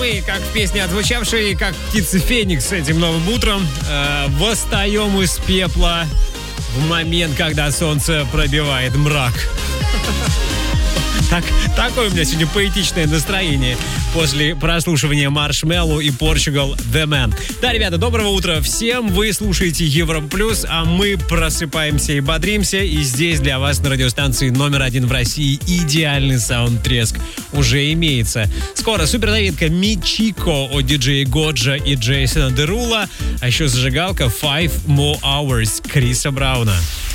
мы, как в песне отзвучавшей, как птицы Феникс этим новым утром, восстаем из пепла в момент, когда солнце пробивает мрак. Такое у меня сегодня поэтичное настроение после прослушивания Маршмеллоу и Portugal The Man. Да, ребята, доброго утра всем. Вы слушаете Европа Плюс, а мы просыпаемся и бодримся. И здесь для вас на радиостанции номер 1 в России идеальный саунд-треск уже имеется. Скоро суперновинка Мичико от диджея Годжа и Джейсона Дерула, а еще зажигалка Five More Hours Криса Брауна.